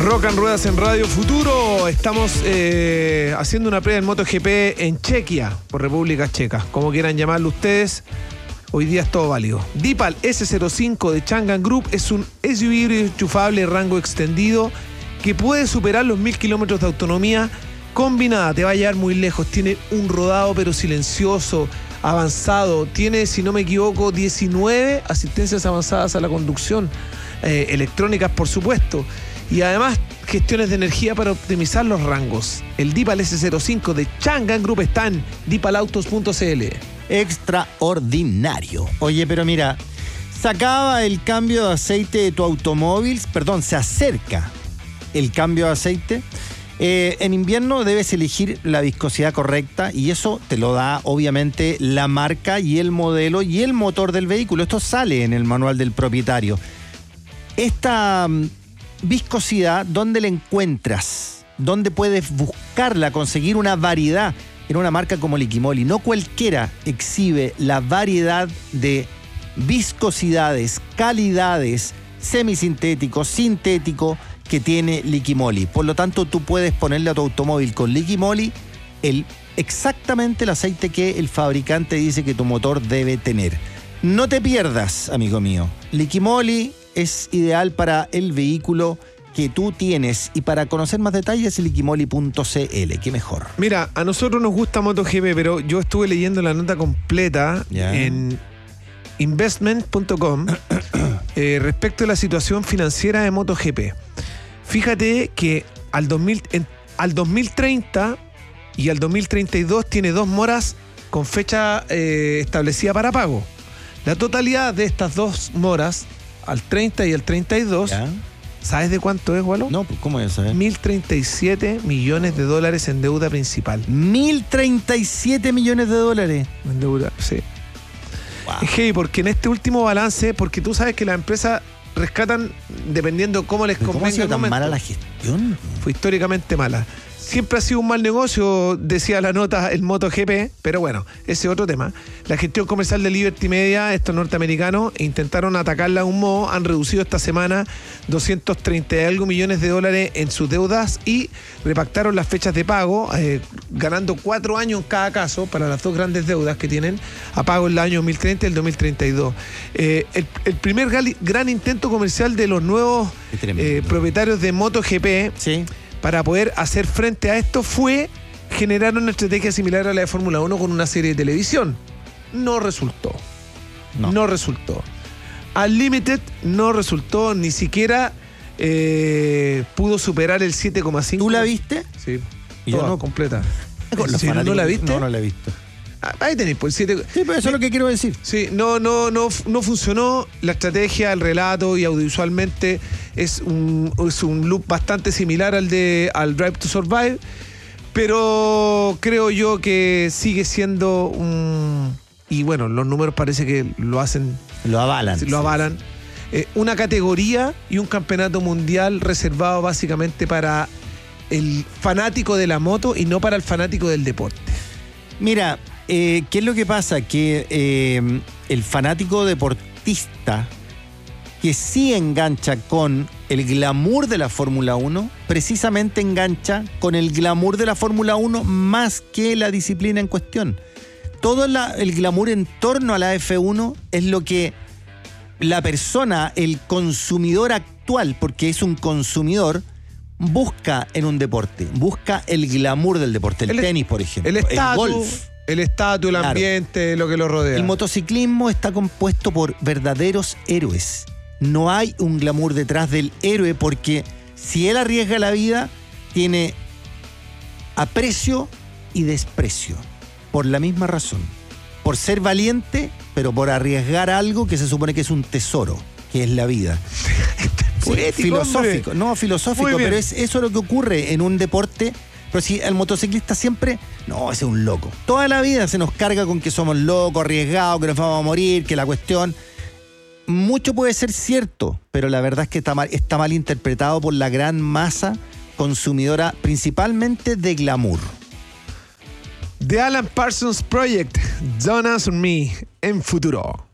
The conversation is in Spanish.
Rock and Ruedas en Radio Futuro. Estamos haciendo una prueba en MotoGP en Chequia, por República Checa. Como quieran llamarlo ustedes, hoy día es todo válido. Deepal S05 de Changan Group es un SUV enchufable de rango extendido que puede superar los 1000 kilómetros de autonomía combinada. Te va a llevar muy lejos. Tiene un rodado pero silencioso, avanzado. Tiene, si no me equivoco, 19 asistencias avanzadas a la conducción. Electrónicas, por supuesto. Y además, gestiones de energía para optimizar los rangos. El Deepal S05 de Changan Group está en deepalautos.cl. Extraordinario. Oye, pero mira, se acaba el cambio de aceite de tu automóvil. Perdón, se acerca el cambio de aceite. En invierno debes elegir la viscosidad correcta y eso te lo da obviamente la marca y el modelo y el motor del vehículo. Esto sale en el manual del propietario. Esta viscosidad, ¿dónde la encuentras? ¿Dónde puedes buscarla, conseguir una variedad en una marca como Liquimoli? No cualquiera exhibe la variedad de viscosidades, calidades, semisintético, sintético que tiene Liquimoli. Por lo tanto, tú puedes ponerle a tu automóvil con Liquimoli exactamente el aceite que el fabricante dice que tu motor debe tener. No te pierdas, amigo mío. Liquimoli es ideal para el vehículo que tú tienes. Y para conocer más detalles, liquimoli.cl. ¿Qué mejor? Mira, a nosotros nos gusta MotoGP, pero yo estuve leyendo la nota completa en investment.com respecto a la situación financiera de MotoGP. Fíjate que al 2030 y al 2032 tiene 2 moras con fecha establecida para pago. La totalidad de estas 2 moras, al 30 y al 32, ¿ya? ¿Sabes de cuánto es, Walo? No, pues ¿cómo es saber? 1.037 millones de dólares en deuda principal. 1.037 millones de dólares. En deuda, sí. Wow. Es heavy porque en este último balance, porque tú sabes que las empresas rescatan dependiendo cómo les convenga. ¿Cómo ha sido tan mala la gestión? Fue históricamente mala. Siempre ha sido un mal negocio, decía la nota, el MotoGP, pero bueno, ese es otro tema. La gestión comercial de Liberty Media, estos norteamericanos, intentaron atacarla de un modo, han reducido esta semana 230 y algo millones de dólares en sus deudas y repactaron las fechas de pago, ganando 4 años en cada caso para las 2 grandes deudas que tienen a pago en el año 2030 y el 2032. El primer gran intento comercial de los nuevos propietarios de MotoGP, sí, para poder hacer frente a esto fue generar una estrategia similar a la de Fórmula 1 con una serie de televisión. No resultó. No resultó. Unlimited no resultó, ni siquiera pudo superar el 7,5. ¿Tú la viste? Sí. Y yo no. Completa. Si ¿No la viste? No la he visto. Ahí tenéis, pues 7. Sí, pero eso es lo que quiero decir. Sí, no funcionó la estrategia, el relato y audiovisualmente es un loop bastante similar al Drive to Survive, pero creo yo que sigue siendo y bueno, los números parece que lo hacen. Lo avalan. Lo avalan. Una categoría y un campeonato mundial reservado básicamente para el fanático de la moto y no para el fanático del deporte. Mira, ¿qué es lo que pasa? Que el fanático deportista que sí engancha con el glamour de la Fórmula 1, precisamente engancha con el glamour de la Fórmula 1 más que la disciplina en cuestión. Todo el glamour en torno a la F1 es lo que la persona, el consumidor actual, porque es un consumidor, busca en un deporte, busca el glamour del deporte, el tenis, por ejemplo, el golf. El estatus, el ambiente, lo que lo rodea. El motociclismo está compuesto por verdaderos héroes. No hay un glamour detrás del héroe porque si él arriesga la vida, tiene aprecio y desprecio. Por la misma razón. Por ser valiente, pero por arriesgar algo que se supone que es un tesoro, que es la vida. Poético, filosófico, hombre. No filosófico, pero eso es lo que ocurre en un deporte. Pero si el motociclista siempre, no, ese es un loco. Toda la vida se nos carga con que somos locos, arriesgados, que nos vamos a morir, que la cuestión. Mucho puede ser cierto, pero la verdad es que está mal interpretado por la gran masa consumidora, principalmente de glamour. The Alan Parsons Project, Don't Answer Me, en Futuro.